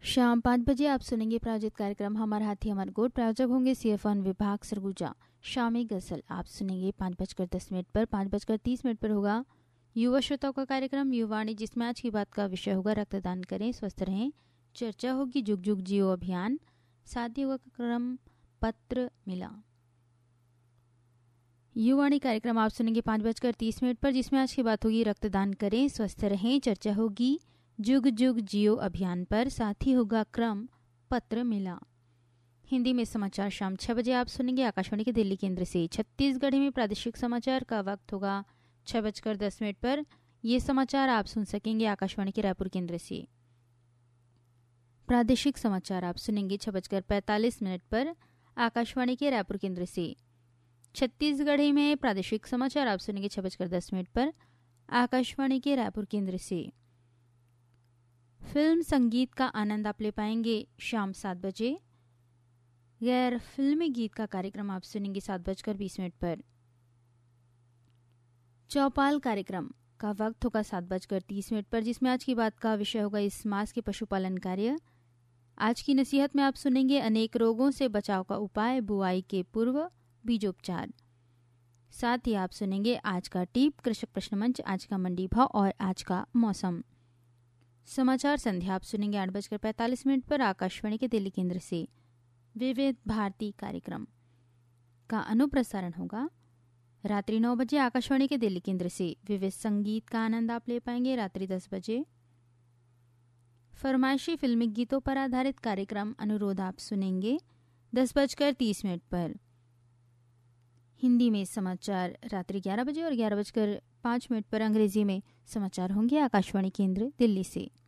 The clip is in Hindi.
शाम 5 बजे आप सुनेंगे प्रायोजित कार्यक्रम हमारा हाथी हमारा गोट। प्रायोजक होंगे CF1 विभाग सरगुजा। शामी गजल आप सुनेंगे 5:10 पर। 5:30 पर होगा युवा श्रोताओं का कार्यक्रम युवाणी, जिसमें आज की बात का विषय होगा रक्तदान करें स्वस्थ रहें। चर्चा होगी जुग जुग जियो अभियान। साथ ही होगा क्रम पत्र मिला। युवाणी कार्यक्रम आप सुनेंगे 5:30 पर, जिसमें आज की बात होगी रक्तदान करें स्वस्थ रहें। चर्चा होगी जुग जुग जियो अभियान पर। साथ ही होगा क्रम पत्र मिला। हिंदी में समाचार शाम 6 बजे आप सुनेंगे आकाशवाणी के दिल्ली केंद्र से। छत्तीसगढ़ी में प्रादेशिक समाचार का वक्त होगा 6:10 पर। ये समाचार आप सुन सकेंगे आकाशवाणी के रायपुर केंद्र से। प्रादेशिक समाचार आप सुनेंगे 6:45 पर आकाशवाणी के रायपुर केंद्र से। छत्तीसगढ़ी में प्रादेशिक समाचार आप सुनेंगे 6:10 पर आकाशवाणी के रायपुर केंद्र से। फिल्म संगीत का आनंद आप ले पाएंगे शाम 7 बजे। गैर फिल्मी गीत का कार्यक्रम आप सुनेंगे 7:20 पर। चौपाल कार्यक्रम का वक्त होगा 7:30 पर, जिसमें आज की बात का विषय होगा इस मास के पशुपालन कार्य। आज की नसीहत में आप सुनेंगे अनेक रोगों से बचाव का उपाय, बुआई के पूर्व बीजोपचार। साथ ही आप सुनेंगे आज का टीप, कृषक प्रश्न मंच, आज का मंडी भाव और आज का मौसम। समाचार संध्या आप सुनेंगे 8:45 पर आकाशवाणी के दिल्ली केंद्र से। विविध भारती कार्यक्रम का अनुप्रसारण होगा रात्रि 9 बजे आकाशवाणी के दिल्ली केंद्र से। विविध संगीत का आनंद आप ले पाएंगे रात्रि 10 बजे। फरमाइशी फिल्मी गीतों पर आधारित कार्यक्रम अनुरोध आप सुनेंगे 10:30 पर। हिंदी में समाचार रात्रि 11 बजे और 11:05 पर अंग्रेजी में समाचार होंगे आकाशवाणी केंद्र दिल्ली से।